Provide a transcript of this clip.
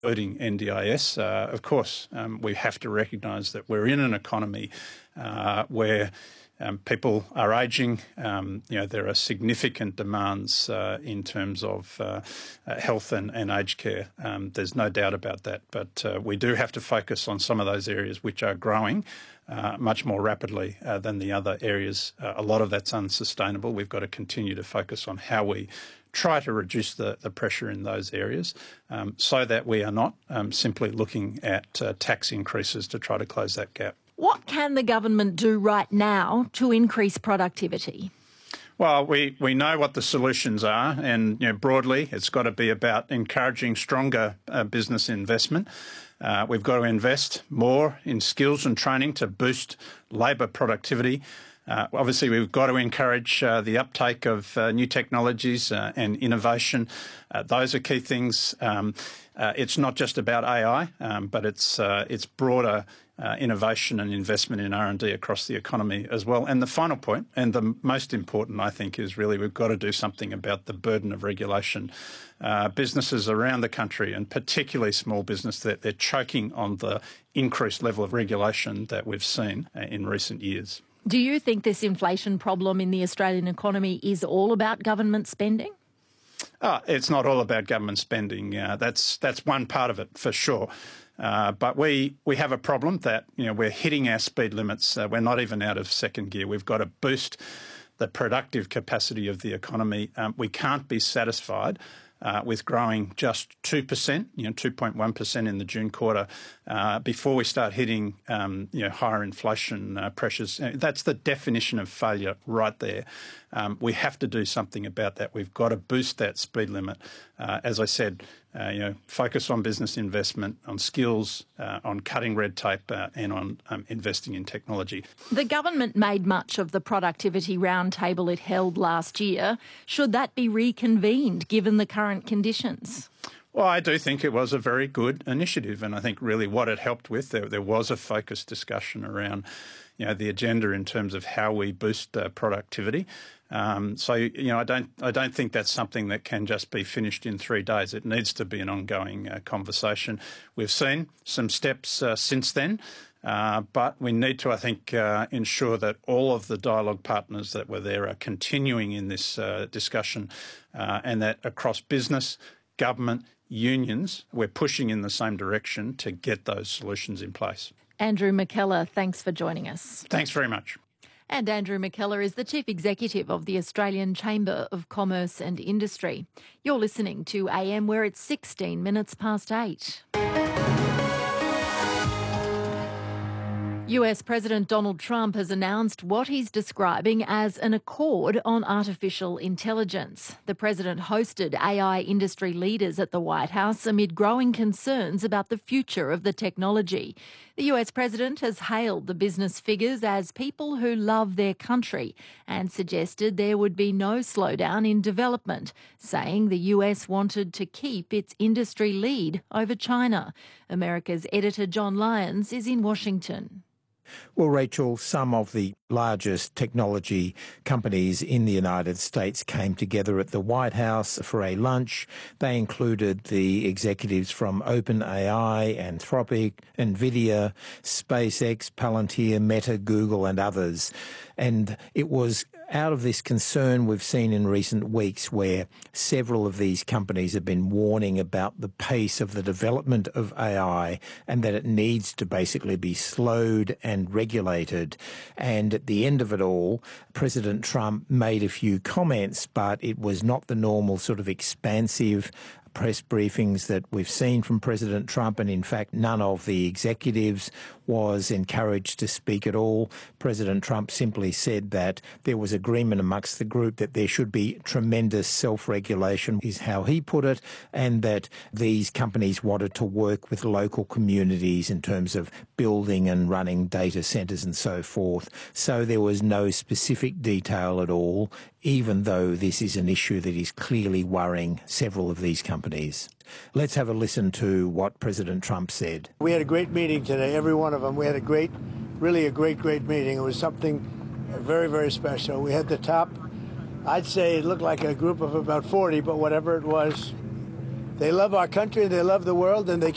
including NDIS. Of course, we have to recognise that we're in an economy where people are ageing. There are significant demands in terms of health and aged care. There's no doubt about that. But we do have to focus on some of those areas which are growing much more rapidly than the other areas. A lot of that's unsustainable. We've got to continue to focus on how we try to reduce the pressure in those areas so that we are not simply looking at tax increases to try to close that gap. What can the government do right now to increase productivity? Well, we know what the solutions are, and broadly it's got to be about encouraging stronger business investment. We've got to invest more in skills and training to boost labour productivity. Obviously, we've got to encourage the uptake of new technologies and innovation. Those are key things. It's not just about AI, but it's broader innovation and investment in R&D across the economy as well. And the final point, and the most important, I think, is really we've got to do something about the burden of regulation. Businesses around the country, and particularly small business, that they're choking on the increased level of regulation that we've seen in recent years. Do you think this inflation problem in the Australian economy is all about government spending? It's not all about government spending. That's one part of it for sure. But we have a problem that we're hitting our speed limits. We're not even out of second gear. We've got to boost the productive capacity of the economy. We can't be satisfied with growing just 2%, 2.1% in the June quarter, before we start hitting higher inflation pressures. That's the definition of failure right there. We have to do something about that. We've got to boost that speed limit. As I said, focus on business investment, on skills, on cutting red tape, and on investing in technology. The government made much of the productivity roundtable it held last year. Should that be reconvened given the current conditions? Well, I do think it was a very good initiative, and I think really what it helped with, there was a focused discussion around the agenda in terms of how we boost productivity. I don't think that's something that can just be finished in 3 days. It needs to be an ongoing conversation. We've seen some steps since then, but we need to, I think, ensure that all of the dialogue partners that were there are continuing in this discussion, and that across business, government, unions, we're pushing in the same direction to get those solutions in place. Andrew McKellar, thanks for joining us. Thanks very much. And Andrew McKellar is the Chief Executive of the Australian Chamber of Commerce and Industry. You're listening to AM, where it's 16 minutes past 8. US President Donald Trump has announced what he's describing as an accord on artificial intelligence. The president hosted AI industry leaders at the White House amid growing concerns about the future of the technology. The US president has hailed the business figures as people who love their country and suggested there would be no slowdown in development, saying the US wanted to keep its industry lead over China. America's editor John Lyons is in Washington. Well, Rachel, some of the largest technology companies in the United States came together at the White House for a lunch. They included the executives from OpenAI, Anthropic, NVIDIA, SpaceX, Palantir, Meta, Google and others. And it was out of this concern we've seen in recent weeks where several of these companies have been warning about the pace of the development of AI and that it needs to basically be slowed and regulated. And at the end of it all, President Trump made a few comments, but it was not the normal sort of expansive press briefings that we've seen from President Trump, and in fact none of the executives was encouraged to speak at all. President Trump simply said that there was agreement amongst the group that there should be tremendous self-regulation, is how he put it, and that these companies wanted to work with local communities in terms of building and running data centres and so forth. So there was no specific detail at all, even though this is an issue that is clearly worrying several of these companies. Let's have a listen to what President Trump said. We had a great meeting today, every one of them. We had a great meeting. It was something very, very special. We had the top, I'd say it looked like a group of about 40, but whatever it was, they love our country, they love the world, and they